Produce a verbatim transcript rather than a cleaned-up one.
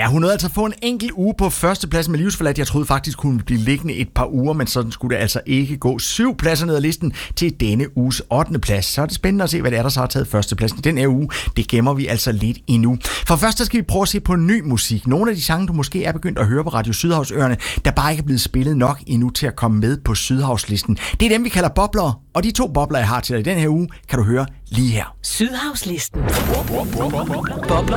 Ja, hun nåede altså få en enkelt uge på førstepladsen med Livsforladt. Jeg troede faktisk, hun ville blive liggende et par uger, men sådan skulle det altså ikke gå. Syv pladser ned ad listen til denne uges ottende plads. Så er det spændende at se, hvad det er, der så har taget førstepladsen i den her uge. Det gemmer vi altså lidt endnu. For først så skal vi prøve at se på ny musik. Nogle af de sange, du måske er begyndt at høre på Radio Sydhavsøerne, der bare ikke er blevet spillet nok endnu til at komme med på Sydhavslisten. Det er dem, vi kalder bobler, og de to bobler, jeg har til dig i den her uge, kan du høre lige her. Sydhavslisten. Bobler.